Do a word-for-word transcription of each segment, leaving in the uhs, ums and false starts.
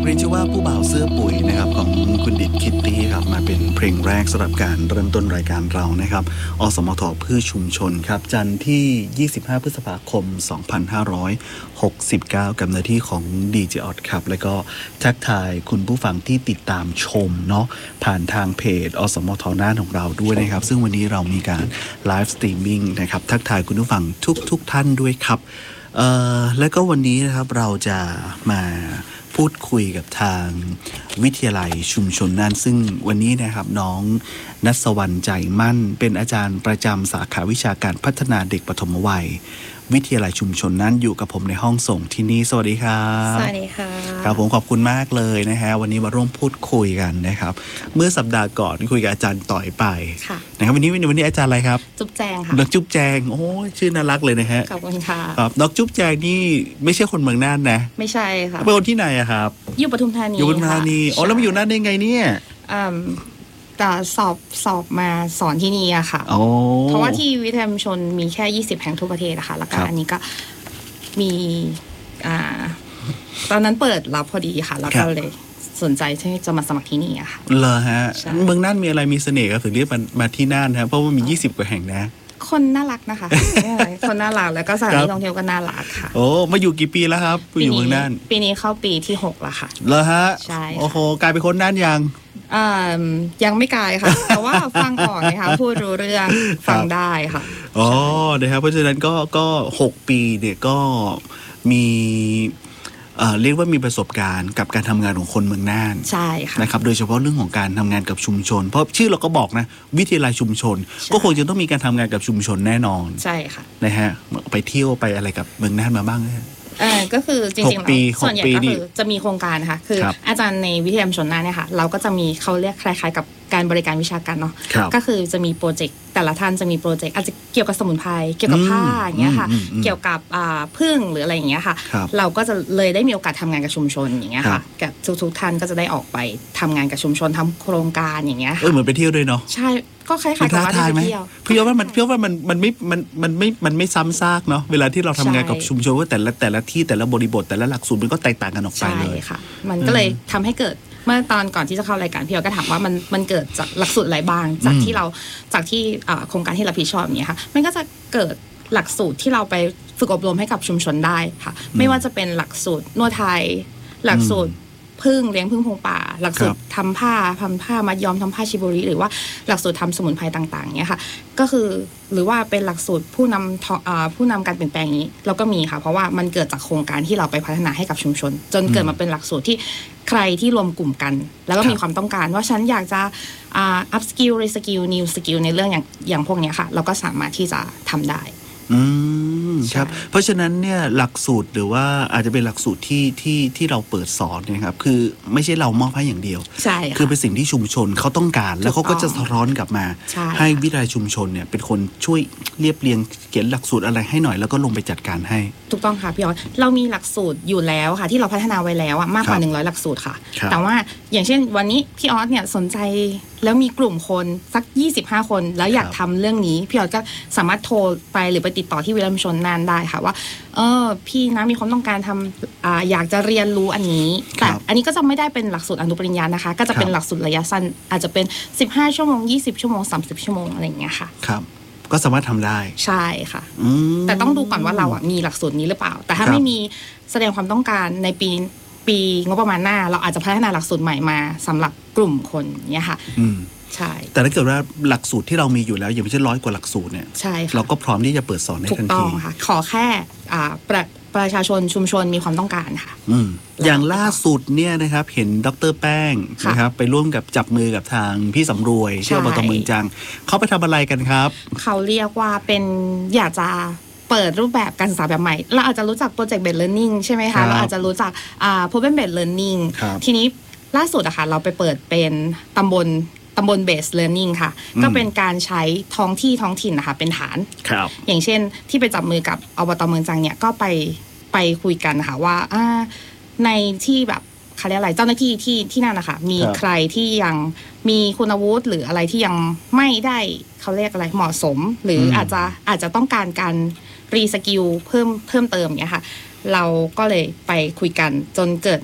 เรียนชื่อว่าผู้บ่าวเสื้อปุ๋ยนะครับของคุณดิดคิตตี้ครับมาเป็นเพลงแรกสำหรับการเริ่มต้นรายการเรานะครับอสมทเพื่อชุมชนครับจันทร์ที่ยี่สิบห้าพฤษภาคมสองพันห้าร้อยหกสิบเก้ากับหน้าที่ของ ดี เจ ออดครับแล้วก็ทักทายคุณผู้ฟังที่ติดตามชมเนาะผ่านทางเพจอสมทน่านของเราด้วยนะครับซึ่งวันนี้เรามีการไลฟ์สตรีมมิ่งนะครับทักทายคุณผู้ฟังทุกทุกท่านด้วยครับเอ่อและก็วันนี้นะครับเราจะมาพูดคุยกับทางวิทยาลัยชุมชนน่านซึ่งวันนี้นะครับน้องณัฐวรรณใจมั่นเป็นอาจารย์ประจำสาขาวิชาการพัฒนาเด็กปฐมวัยวิทยาลัยชุมชนน่านอยู่กับผมในห้องส่งที่นี่สวัสดีครับสวัสดีค่ะครับผมขอบคุณมากเลยนะฮะวันนี้มาร่วมพูดคุยกันนะครับเมื่อสัปดาห์ก่อนคุยกับอาจารย์ต่อยไปนะครับวันนี้วันนี้อาจารย์อะไรครับจุ๊บแจงค่ะดอกจุ๊บแจงโอ้ชื่อน่ารักเลยนะฮะขอบคุณค่ะครับดอกจุ๊บแจงนี่ไม่ใช่คนเมืองน่านนะไม่ใช่ค่ะเป็นคนที่ไหนอะครับอยู่ปทุมธานีอยู่ปทุมธานีอ๋อแล้วมาอยู่น่านได้ไงเนี่ยอืมแต่สอบสอบมาสอนที่นี่อะค่ะเพราะว่าที่วิทยาลัยชุมชนมีแค่ยี่สิบแห่งทั่วประเทศอะค่ะแล้วก็อันนี้ก็มีอ่าตอนนั้นเปิดรับพอดีค่ะแล้วก็เลยสนใจที่จะมาสมัครที่นี่อะค่ะเหรอฮะเมืองน่านมีอะไรมีเสน่ห์ก็ถึงเรียกมามาที่น่านฮะเพราะว่ามียี่สิบกว่าแห่งนะคนน่ารักนะคะคนน่ารักแล้วก็สถานที่ท่องเที่ยวก็น่ารักค่ะโอ้มาอยู่กี่ปีแล้วครับอยู่เมืองน่านปีนี้เข้าปีที่หกแล้วค่ะเหรอฮะใช่โอ้โหกลายเป็นคนน่านยังอ่ายังไม่กลายค่ะแต่ว่าฟังออกนะคะพูดรู้เรื่องฟังได้ค่ะอ๋อนะครับเพราะฉะนั้นก็ก็หกปีเนี่ยก็มีเอ่อเรียกว่ามีประสบการณ์กับการทำงานของคนเมืองน่านใช่ค่ะนะครับโดยเฉพาะเรื่องของการทำงานกับชุมชนเพราะชื่อเราก็บอกนะวิทยาลัยชุมชนก็คงจะต้องมีการทำงานกับชุมชนแน่นอนใช่ค่ะนะฮะไปเที่ยวไปอะไรกับเมืองน่านมาบ้างไหมเออก็คือจริงๆแล้วส่วนใหญ่ก็คือจะมีโครงการนะคะคืออาจารย์ในวิทยาลัยชุมชนน่านเนี่ยค่ะเราก็จะมีเขาเรียกคล้ายๆกับการบริการวิชาการเนาะก็คือจะมีโปรเจกต์แต่ละท่านจะมีโปรเจกต์อาจจะเกี่ยวกับสมุนไพรเกี่ยวกับผ้าอย่างเงี้ยค่ะเกี่ยวกับพึ่งหรืออะไรอย่างเงี้ยค่ะเราก็จะเลยได้มีโอกาสทำงานกับชุมชนอย่างเงี้ยค่ะกับทุกๆท่านก็จะได้ออกไปทำงานกับชุมชนทำโครงการอย่างเงี้ยค่ะเออเหมือนไปเที่ยวด้วยเนาะใช่ก็คล้ายๆกับว่าไปเที่ยวพี่ว่ามันพี่ว่ามันมันไม่มันมันไม่มันไม่ซ้ำซากเนาะเวลาที่เราทำงานกับชุมชนว่าแต่ละแต่ละที่แต่ละบริบทแต่ละหลักสูตรมันก็แตกต่างกันออกไปเลยใช่ค่ะมันก็เลยทำให้เกิดเมื่อตอนก่อนที่จะเข้ารายการพี่เราก็ถามว่ามันมันเกิดจากหลักสูตรอะไรบ้างจากที่เราจากที่โครงการที่รับผิดชอบอย่างเงี้ยค่ะมันก็จะเกิดหลักสูตรที่เราไปฝึกอบรมให้กับชุมชนได้ค่ะไม่ว่าจะเป็นหลักสูตรนวดไทยหลักสูตรพึ่งเลี้ยงพึ่งพงป่าหลักสูตรทำผ้าทำผ้ามัดย้อมทำผ้าชิบุริหรือว่าหลักสูตรทำสมุนไพรต่างๆเนี้ยค่ะก็คือหรือว่าเป็นหลักสูตรผู้นำผู้นำการเปลี่ยนแปลงนี้เราก็มีค่ะเพราะว่ามันเกิดจากโครงการที่เราไปพัฒนาให้กับชุมชนจนเกิดมาเป็นหลักสูตรที่ใครที่รวมกลุ่มกันแล้วก็มีความต้องการว่าฉันอยากจะอัพสกิลรีสกิลนิวสกิลในเรื่องอย่างอย่างพวกนี้ค่ะเราก็สามารถที่จะทำได้อืมครับเพราะฉะนั้นเนี่ยหลักสูตรหรือว่าอาจจะเป็นหลักสูตรที่ที่ที่เราเปิดสอนเนี่ยครับคือไม่ใช่เรามอบให้อย่างเดียวใช่คือเป็นสิ่งที่ชุมชนเขาต้องการแล้วเขาก็จะสะท้อนกลับมาให้วิทยาลัยชุมชนเนี่ยเป็นคนช่วยเรียบเรียงเขียนหลักสูตรอะไรให้หน่อยแล้วก็ลงไปจัดการให้ถูกต้องค่ะพี่ออสเรามีหลักสูตรอยู่แล้วค่ะที่เราพัฒนาไว้แล้วมากกว่าหนึ่งร้อยหลักสูตรค่ะแต่ว่าอย่างเช่นวันนี้พี่ออสเนี่ยสนใจแล้วมีกลุ่มคนสักยี่สิบห้าคนแล้วอยากทำเรื่องนี้พี่ออสก็สามารถโทรไปหรือไปติดต่อที่วิทยาลัยชุมชนน่านได้ค่ะว่าเออพี่นะมีความต้องการทำอ่าอยากจะเรียนรู้อันนี้แต่อันนี้ก็จะไม่ได้เป็นหลักสูตรอนุปริญญานะคะก็จะเป็นหลักสูตรระยะสั้นอาจจะเป็นสิบห้าชั่วโมงยี่สิบชั่วโมงสามสิบชั่วโมงอะไรอย่างเงี้ยค่ะครับก็สามารถทำได้ใช่ค่ะแต่ต้องดูก่อนว่าเราอ่ะมีหลักสูตรนี้หรือเปล่าแต่ถ้าไม่มีแสดงความต้องการในปีปีงบประมาณหน้าเราอาจจะพัฒนาหลักสูตรใหม่มาสำหรับกลุ่มคนเนี้ยค่ะใช่แต่ถ้าเกิดว่าหลักสูตรที่เรามีอยู่แล้วอย่างเช่นร้อยกว่าหลักสูตรเนี่ยใช่เราก็พร้อมที่จะเปิดสอนได้ทันทีถูกต้องค่ะขอแค่อ่าประประชาชนชุมชนมีความต้องการค่ะอืมอย่างล่าสุดเนี่ยนะครับเห็นดร.แป้งนะครับไปร่วมกับจับมือกับทางพี่สำรวยที่อบต.เมืองจันทร์เขาไปทำอะไรกันครับเขาเรียกว่าเป็นอยากจะเปิดรูปแบบการศึกษาแบบใหม่เราอาจจะรู้จัก Project Based Learning ใช่ไหมคะเราอาจจะรู้จักอ่า Problem Based Learning ทีนี้ล่าสุดอะค่ะเราไปเปิดเป็นตำบลตำบล Based Learning ค่ะก็เป็นการใช้ท้องที่ท้องถิ่นนะคะเป็นฐานอย่างเช่นที่ไปจับมือกับอบต.เมืองจันทร์เนี่ยก็ไปไปคุยกันค่ะว่าในที่แบบเขาเรียกอะไรเจ้าหน้าที่ที่ที่นั่นนะคะมีใครที่ยังมีคุณวุฒิหรืออะไรที่ยังไม่ได้เขาเรียกอะไรเหมาะสมหรืออาจจะอาจจะต้องการการรีสกิลเพิ่มเพิ่มเติมเนี่ยค่ะเราก็เลยไปคุยกันจนเกิดมา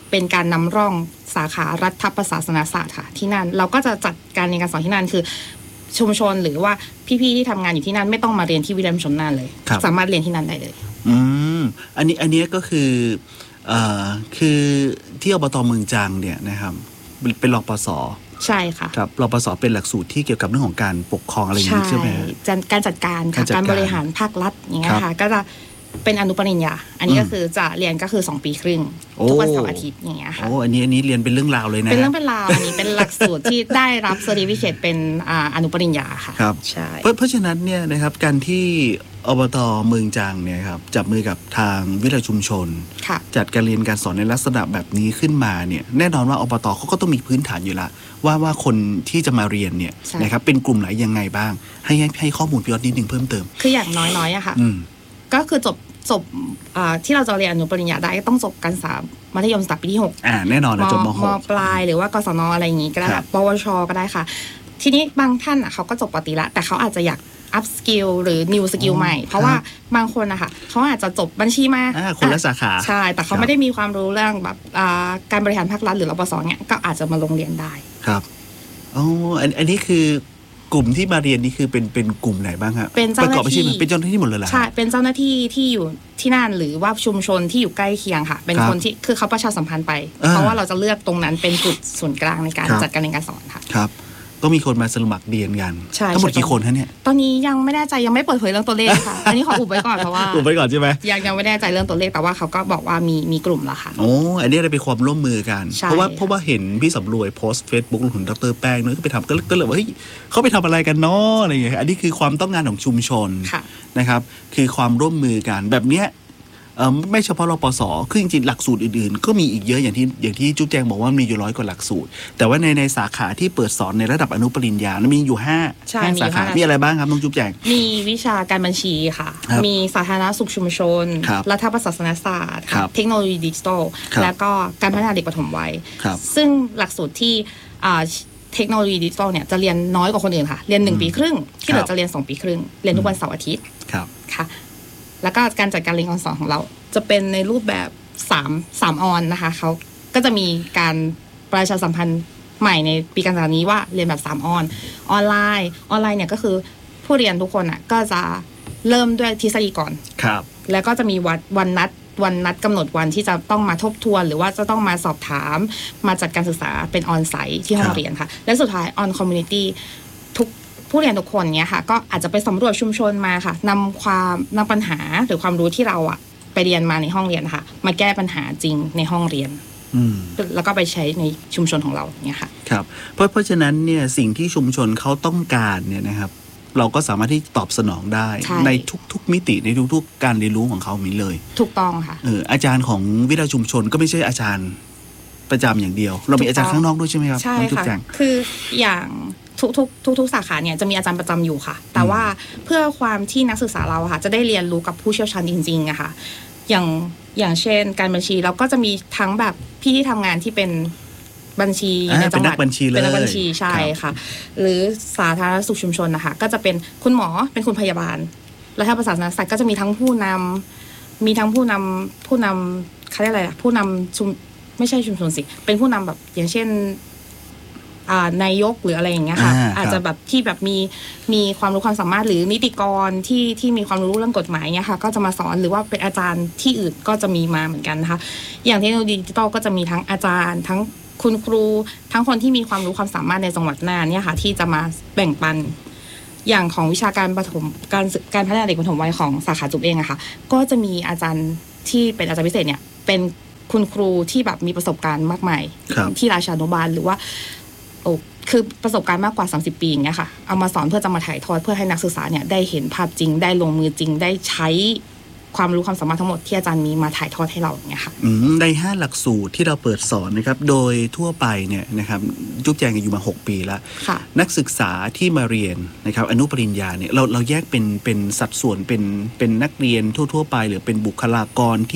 เป็นการนำร่องสาขารัฐประศาสนศาสตร์ค่ะที่นั่นเราก็จะจัดการเรียนการสอนที่นั่นคือชุมชนหรือว่าพี่ๆที่ทำงานอยู่ที่นั่นไม่ต้องมาเรียนที่วิทยาลัยชุมชนน่านเลยสามารถเรียนที่นั่นได้เลยอืมอันนี้อันนี้ก็คือเอ่อคือที่อบต.เมืองจังเนี่ยนะครับเป็นรปศ. ใช่ค่ะครับรปศ.เป็นหลักสูตรที่เกี่ยวกับเรื่องของการปกครองอะไรอย่างนี้ใช่ไหมการจัดการค่ะการบริหารภาครัฐอย่างเงี้ยค่ะก็จะเป็นอนุปริญญาอันนี้ก็คือจะเรียนก็คือสองปีครึ่งทุกวันเสาร์อาทิตย์อย่างเงี้ยค่ะโอ้อันนี้อันนี้เรียนเป็นเรื่องราวเลยนะเป็นเรื่องเป็นราวอันนี้เป็นหลักสูตรที่ได้รับเซอร์ติฟิเคตเป็นอ่าอนุปริญญาค่ะครับใช่เพราะเพราะฉะนั้นเนี่ยนะครับการที่อบต.เมืองจังเนี่ยครับจับมือกับทางวิทยาลัยชุมชนจัดการเรียนการสอนในลักษณะแบบนี้ขึ้นมาเนี่ยแน่นอนว่าอบต.เขาก็ต้องมีพื้นฐานอยู่ละว่าว่าคนที่จะมาเรียนเนี่ยนะครับเป็นกลุ่มไหนยังไงบ้างให้ให้ให้ข้อมูลพี่ยอดนิดนึงเพิ่มเติมคืออย่างน้อยๆอะค่ะก็คือจบจบที่เราจะเรียนอนุปริญญาได้ต้องจบการศึกษามัธยมศึกษาปีที่หกอ่าแน่นอนนะจบม.หกม.ปลายหรือว่ากศนอะไรอย่างงี้ก็ได้ปวชก็ได้ค่ะทีนี้บางท่านอ่ะเขาก็จบปตรีละแต่เขาอาจจะอยากอัพสกิลหรือนิวสกิลใหม่เพราะว่าบางคนนะคะเขาอาจจะจบบัญชีมาคนละสาขาใช่แต่เขาไม่ได้มีความรู้เรื่องแบบการบริหารภาครัฐหรือรปศเนี่ยก็อาจจะมาลงเรียนได้ครับอ๋ออันนี้คือกลุ่มที่มาเรียนนี่คือเป็นเป็นกลุ่มไหนบ้างครับเป็นเจ้าหน้าที่เป็นเจ้าหน้าที่หมดเลยเหรอใช่เป็นเจ้าหน้าที่ที่อยู่ที่นั่นหรือว่าชุมชนที่อยู่ใกล้เคียงค่ะเป็นคนที่คือเขาประชาสัมพันธ์ไปเพราะว่าเราจะเลือกตรงนั้นเป็นจุดศูนย์กลางในการจัดการเรียนการสอนค่ะครับก็มีคนมาสมัครเรียนกันทั้งหมดกี่คนฮะเนี่ยตอนนี้ยังไม่แน่ใจยังไม่เปิดเผยเรื่องตัวเลขค่ะอันนี้ขออุบไว้ก่อนเพราะว่าอุบไว้ก่อนใช่ไหมยังยังไม่แน่ใจเรื่องตัวเลขแต่ว่าเขาก็บอกว่ามีมีกลุ่มแล้วค่ะโอ้อันนี้เราเป็นความร่วมมือกันเพราะว่าเพราะว่าเห็นพี่สำรวยโพสต์ Facebook ของดร.แป้งเนอะก็ไปทำก็เลยว่าเฮ้ยเขาไปทำอะไรกันเนาะอะไรอย่างเงี้ยอันนี้คือความต้องการของชุมชนนะครับคือความร่วมมือกันแบบเนี้ยเอ่อไม่เฉพาะรปศ.คือจริงๆหลักสูตรอื่นๆก็มีอีกเยอะอย่างที่อย่างที่จุ๊บแจงบอกว่ามีอยู่ร้อยกว่าหลักสูตรแต่ว่าในในสาขาที่เปิดสอนในระดับอนุปริญญามีอยู่ห้าสาขามีอะไรบ้างครับน้องจุ๊บแจงมีวิชาการบัญชีค่ะมีสาธารณสุขชุมชนรัฐประศาสนศาสตร์เทคโนโลยีดิจิทัลแล้วก็การพัฒนาเด็กปฐมวัยซึ่งหลักสูตรที่เทคโนโลยีดิจิทัลเนี่ยจะเรียนน้อยกว่าคนอื่นค่ะเรียนหนึ่งปีครึ่งที่เหลือจะเรียนสองปีครึ่งเรียนทุกวันเสาร์อาทิตย์ค่ะแล้วก็การจัดการเรียนการสอนของเราจะเป็นในรูปแบบสาม สามออนนะคะเขาก็จะมีการประชาสัมพันธ์ใหม่ในปีการศึกษานี้ว่าเรียนแบบสามออนออนไลน์ออนไลน์เนี่ยก็คือผู้เรียนทุกคนอ่ะก็จะเริ่มด้วยทฤษฎีก่อนครับแล้วก็จะมีวันวันนัดวันนัดกำหนดวันที่จะต้องมาทบทวนหรือว่าจะต้องมาสอบถามมาจัดการศึกษาเป็นออนไซต์ที่ห้องเรียนค่ะและสุดท้ายออนคอมมูนิตี้ทุกผู้เรียนทุกคนเนี้ยค่ะก็อาจจะไปสำรวจชุมชนมาค่ะนำความนำปัญหาหรือความรู้ที่เราอะไปเรียนมาในห้องเรียนค่ะมาแก้ปัญหาจริงในห้องเรียนแล้วก็ไปใช้ในชุมชนของเราเนี่ยค่ะครับเพราะเพราะฉะนั้นเนี่ยสิ่งที่ชุมชนเขาต้องการเนี่ยนะครับเราก็สามารถที่ตอบสนองได้ในทุกๆมิติในทุกๆการเรียนรู้ของเขามีเลยถูกต้องค่ะเอออาจารย์ของวิทยาลัยชุมชนก็ไม่ใช่อาจารย์ประจำอย่างเดียวเรามีอาจารย์ข้างนอกด้วยใช่ไหมครับใช่ค่ะคืออย่างทุกทุกทุกทุกสาขาเนี่ยจะมีอาจารย์ประจำอยู่ค่ะแต่ว่าเพื่อความที่นักศึกษาเราค่ะจะได้เรียนรู้กับผู้เชี่ยวชาญจริงๆอะค่ะอย่างอย่างเช่นการบัญชีเราก็จะมีทั้งแบบพี่ที่ทำงานที่เป็นบัญชีในจังหวัดเป็นนักบัญชีใช่ค่ะหรือสาธารณสุขชุมชนนะคะก็จะเป็นคุณหมอเป็นคุณพยาบาลและถ้าภาษาศาสตร์ก็จะมีทั้งผู้นำมีทั้งผู้นำผู้นำเขาเรียกอะไรผู้นำชุมไม่ใช่ชุมชนสิเป็นผู้นำแบบอย่างเช่นนายกหรืออะไรอย่างเงี้ยค่ะ อา, อาจจะแบบที่แบบมีมีความรู้ความสามารถหรือนิติกรที่ที่มีความรู้เรื่องกฎหมายเงี้ยค่ะก็จะมาสอนหรือว่าเป็นอาจารย์ที่อื่นก็จะมีมาเหมือนกันนะคะอย่างเทคโนโลยีดิจิทัลก็จะมีทั้งอาจารย์ทั้งคุณครูทั้งคนที่มีความรู้ความสามารถในจังหวัดน่านเนี่ยค่ะที่จะมาแบ่งปันอย่างของวิชาการประถมการการพัฒนาเด็กประถมวัยของสาขาจุ๊บเองอะค่ะก็จะมีอาจารย์ที่เป็นอาจารย์พิเศษเนี่ยเป็นคุณครูที่แบบมีประสบการณ์มากมายที่ราชานุบาลหรือว่าโอ้คือประสบการณ์มากกว่าสามสิบปีอย่างเงี้ยค่ะเอามาสอนเพื่อจะมาถ่ายทอดเพื่อให้นักศึกษาเนี่ยได้เห็นภาพจริงได้ลงมือจริงได้ใช้ความรู้ความสามารถทั้งหมดที่อาจารย์มีมาถ่ายทอดให้เราอย่างเงี้ยค่ะในห้าหลักสูตรที่เราเปิดสอนนะครับโดยทั่วไปเนี่ยนะครับจุ๊บแจงอยู่มาหกปีแล้วนักศึกษาที่มาเรียนนะครับอนุปริญญาเนี่ยเราเราแยกเป็นเป็นสัดส่วนเป็นเป็นนักเรียนทั่วๆไปหรือเป็นบุคลากร